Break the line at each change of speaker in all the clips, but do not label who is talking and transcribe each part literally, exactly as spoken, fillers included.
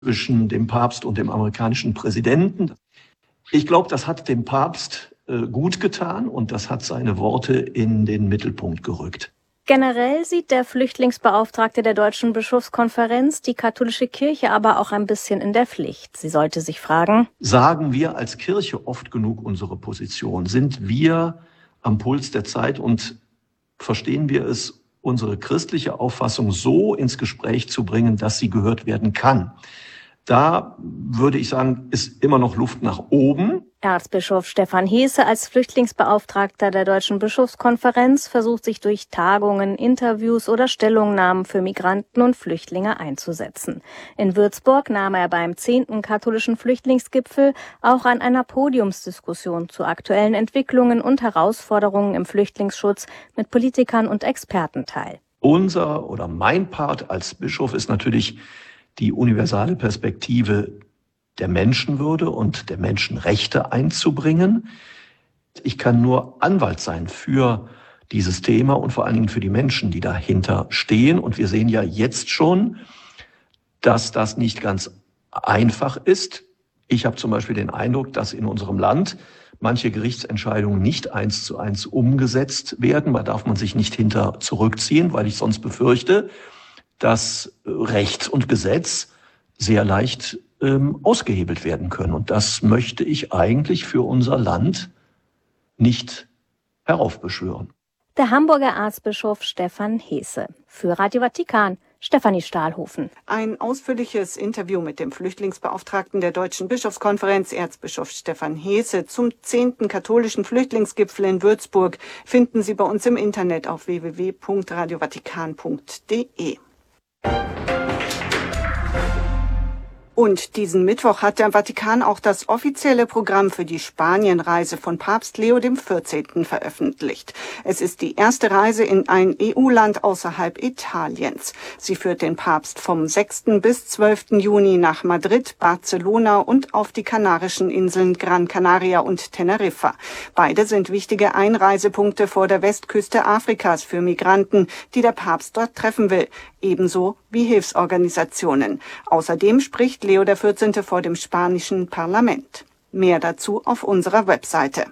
zwischen dem Papst und dem amerikanischen Präsidenten. Ich glaube, das hat dem Papst äh, gut getan und das hat seine Worte in den Mittelpunkt gerückt.
Generell sieht der Flüchtlingsbeauftragte der Deutschen Bischofskonferenz die katholische Kirche aber auch ein bisschen in der Pflicht. Sie sollte sich fragen:
Sagen wir als Kirche oft genug unsere Position? Sind wir am Puls der Zeit und verstehen wir es, unsere christliche Auffassung so ins Gespräch zu bringen, dass sie gehört werden kann? Da würde ich sagen, ist immer noch Luft nach oben.
Erzbischof Stefan Heese als Flüchtlingsbeauftragter der Deutschen Bischofskonferenz versucht sich durch Tagungen, Interviews oder Stellungnahmen für Migranten und Flüchtlinge einzusetzen. In Würzburg nahm er beim zehnten katholischen Flüchtlingsgipfel auch an einer Podiumsdiskussion zu aktuellen Entwicklungen und Herausforderungen im Flüchtlingsschutz mit Politikern und Experten teil.
Unser oder mein Part als Bischof ist natürlich die universale Perspektive der Menschenwürde und der Menschenrechte einzubringen. Ich kann nur Anwalt sein für dieses Thema und vor allen Dingen für die Menschen, die dahinter stehen. Und wir sehen ja jetzt schon, dass das nicht ganz einfach ist. Ich habe zum Beispiel den Eindruck, dass in unserem Land manche Gerichtsentscheidungen nicht eins zu eins umgesetzt werden. Da darf man sich nicht hinter zurückziehen, weil ich sonst befürchte, dass Recht und Gesetz sehr leicht ähm, ausgehebelt werden können. Und das möchte ich eigentlich für unser Land nicht heraufbeschwören.
Der Hamburger Erzbischof Stefan Heese. Für Radio Vatikan, Stefanie Stahlhofen.
Ein ausführliches Interview mit dem Flüchtlingsbeauftragten der Deutschen Bischofskonferenz, Erzbischof Stefan Heese, zum zehnten katholischen Flüchtlingsgipfel in Würzburg finden Sie bei uns im Internet auf w w w punkt radio vatikan punkt d e. Und diesen Mittwoch hat der Vatikan auch das offizielle Programm für die Spanienreise von Papst Leo der vierzehnte veröffentlicht. Es ist die erste Reise in ein E U-Land außerhalb Italiens. Sie führt den Papst vom sechsten bis zwölften Juni nach Madrid, Barcelona und auf die kanarischen Inseln Gran Canaria und Teneriffa. Beide sind wichtige Einreisepunkte vor der Westküste Afrikas für Migranten, die der Papst dort treffen will, ebenso wie Hilfsorganisationen. Außerdem spricht Leo der vierzehnte vor dem spanischen Parlament. Mehr dazu auf unserer Webseite.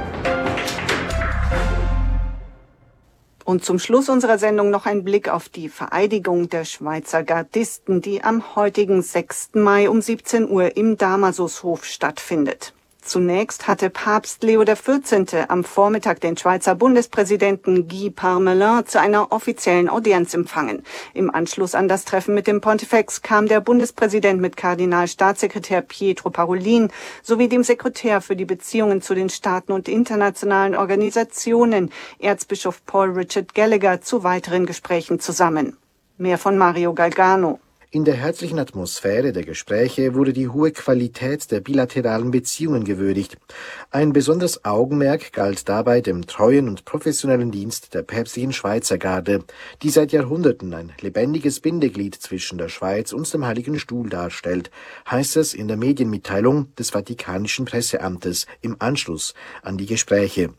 Und zum Schluss unserer Sendung noch ein Blick auf die Vereidigung der Schweizer Gardisten, die am heutigen sechsten Mai um siebzehn Uhr im Damasushof stattfindet. Zunächst hatte Papst Leo der vierzehnte am Vormittag den Schweizer Bundespräsidenten Guy Parmelin zu einer offiziellen Audienz empfangen. Im Anschluss an das Treffen mit dem Pontifex kam der Bundespräsident mit Kardinalstaatssekretär Pietro Parolin sowie dem Sekretär für die Beziehungen zu den Staaten und internationalen Organisationen, Erzbischof Paul Richard Gallagher, zu weiteren Gesprächen zusammen. Mehr von Mario Galgano.
In der herzlichen Atmosphäre der Gespräche wurde die hohe Qualität der bilateralen Beziehungen gewürdigt. Ein besonderes Augenmerk galt dabei dem treuen und professionellen Dienst der päpstlichen Schweizergarde, die seit Jahrhunderten ein lebendiges Bindeglied zwischen der Schweiz und dem Heiligen Stuhl darstellt, heißt es in der Medienmitteilung des Vatikanischen Presseamtes im Anschluss an die Gespräche.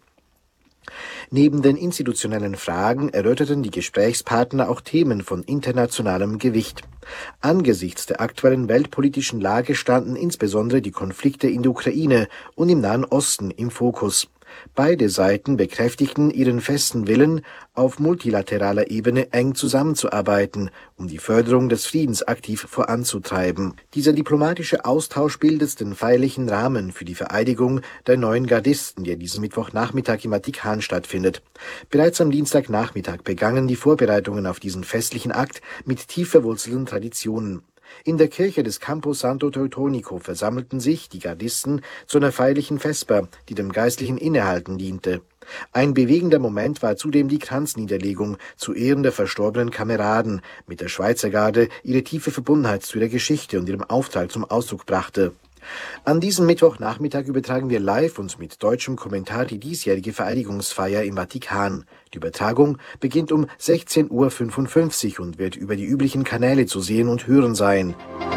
Neben den institutionellen Fragen erörterten die Gesprächspartner auch Themen von internationalem Gewicht. Angesichts der aktuellen weltpolitischen Lage standen insbesondere die Konflikte in der Ukraine und im Nahen Osten im Fokus. Beide Seiten bekräftigten ihren festen Willen, auf multilateraler Ebene eng zusammenzuarbeiten, um die Förderung des Friedens aktiv voranzutreiben. Dieser diplomatische Austausch bildet den feierlichen Rahmen für die Vereidigung der neuen Gardisten, die diesen Mittwochnachmittag im Vatikan stattfindet. Bereits am Dienstagnachmittag begannen die Vorbereitungen auf diesen festlichen Akt mit tief verwurzelten Traditionen. In der Kirche des Campo Santo Teutonico versammelten sich die Gardisten zu einer feierlichen Vesper, die dem geistlichen Innehalten diente. Ein bewegender Moment war zudem die Kranzniederlegung zu Ehren der verstorbenen Kameraden, mit der Schweizer Garde ihre tiefe Verbundenheit zu ihrer Geschichte und ihrem Auftrag zum Ausdruck brachte. An diesem Mittwochnachmittag übertragen wir live und mit deutschem Kommentar die diesjährige Vereidigungsfeier im Vatikan. Die Übertragung beginnt um sechzehn Uhr fünfundfünfzig und wird über die üblichen Kanäle zu sehen und hören sein.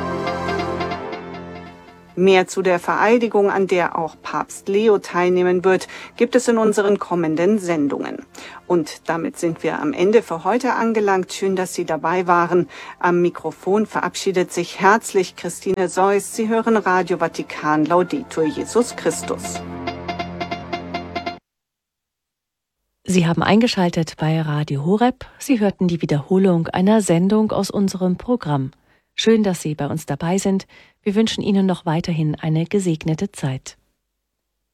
Mehr zu der Vereidigung, an der auch Papst Leo teilnehmen wird, gibt es in unseren kommenden Sendungen. Und damit sind wir am Ende für heute angelangt. Schön, dass Sie dabei waren. Am Mikrofon verabschiedet sich herzlich Christine Seuss. Sie hören Radio Vatikan, Laudetur Jesus Christus.
Sie haben eingeschaltet bei Radio Horeb. Sie hörten die Wiederholung einer Sendung aus unserem Programm. Schön, dass Sie bei uns dabei sind. Wir wünschen Ihnen noch weiterhin eine gesegnete Zeit.